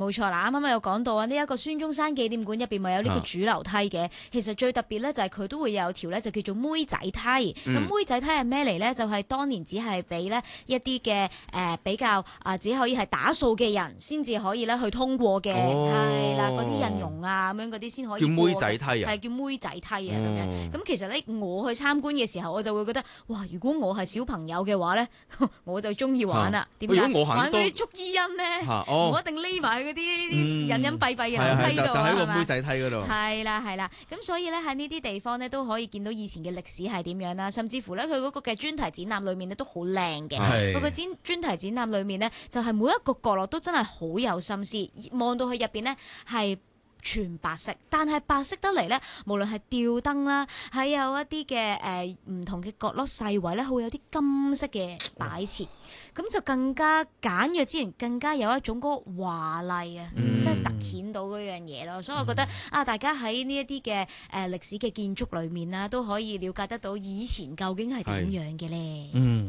冇錯啦，啱啱有講到啊，呢一個孫中山紀念館入邊咪有呢個主樓梯嘅。其實最特別咧就係佢都會有條咧就叫做妹仔梯。咁妹仔梯係咩嚟咧？就係當年只係俾咧一啲嘅比較只可以係打掃嘅人先至可以咧去通過嘅，係啦，嗰啲印傭啊咁樣嗰啲先可以過。 叫妹仔梯啊？ 係叫妹仔梯啊咁樣。咁其實咧我去參觀嘅時候，我就會覺得哇！如果我係小朋友嘅話咧，我就中意玩啦。點解？玩嗰啲捉伊人咧，唔一定匿埋嗰啲隱隱蔽蔽嘅樓梯度就喺個妹仔梯嗰度。 係啦係啦，咁所以咧喺呢啲地方咧都可以見到以前嘅歷史係點樣啦，甚至乎咧佢嗰個嘅專題展覽裏面咧都好靚嘅。佢個專題展覽裏面咧就係每一個角落都真係好有心思，望到去入邊咧係全白色，但係白色得嚟咧，無論係吊燈啦，係有一啲嘅唔同嘅角落細位咧，會有啲金色嘅擺設，咁就更加簡約之前，更加有一種嗰個華麗啊，即係突顯到嗰樣嘢咯。所以我覺得大家喺呢一啲嘅歷史嘅建築裏面啦，都可以了解得到以前究竟係點樣嘅咧。